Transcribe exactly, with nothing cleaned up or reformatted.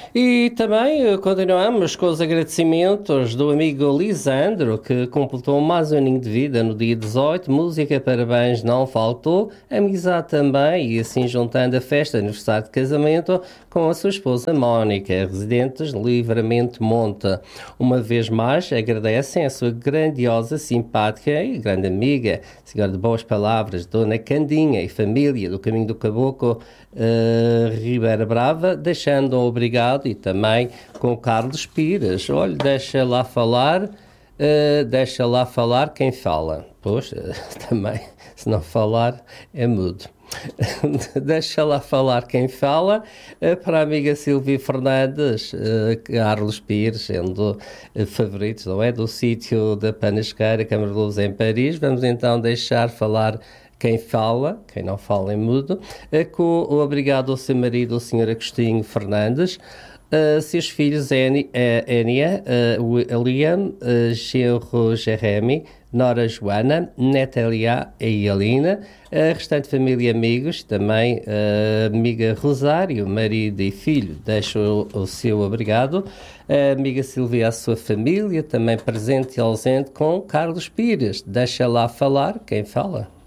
E também eh, continuamos com os agradecimentos do amigo Lisandro, que completou mais um aninho de vida no dia dezoito. Música, parabéns, não faltou. Amizade também, e assim juntando a festa de aniversário de casamento com a sua esposa Mónica, residentes de Livramento Monte. Uma vez mais, agradecem a sua grandiosa, simpática e grande amiga, senhora de boas palavras, Dona Candinha e família do Caminho do Caboclo, uh, Ribeira Brava, deixando um obrigado e também com o Carlos Pires. Olha, deixa lá falar, uh, deixa lá falar quem fala. Poxa, também, se não falar, é mudo. Deixa lá falar quem fala, uh, para a amiga Silvia Fernandes, uh, Carlos Pires, sendo uh, favoritos, não é? Do sítio da Panasqueira, Câmara de Luz em Paris. Vamos então deixar falar quem fala, quem não fala em mudo, uh, com o obrigado ao seu marido, o senhor Agostinho Fernandes, uh, seus filhos Eni- uh, Enia, uh, Liam, uh, genro Jeremy, Nora Joana, neta Elia e Elina, a restante família e amigos, também a amiga Rosário, marido e filho, deixa o, o seu obrigado, a amiga Silvia, a sua família, também presente e ausente com Carlos Pires, deixa lá falar quem fala.